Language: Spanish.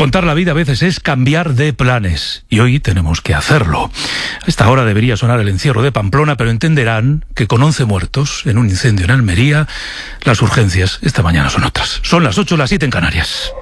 Contar la vida a veces es cambiar de planes, y hoy tenemos que hacerlo. A esta hora debería sonar el encierro de Pamplona, pero entenderán que con 11 muertos en un incendio en Almería, las urgencias esta mañana son otras. Son las 8, las 7 en Canarias.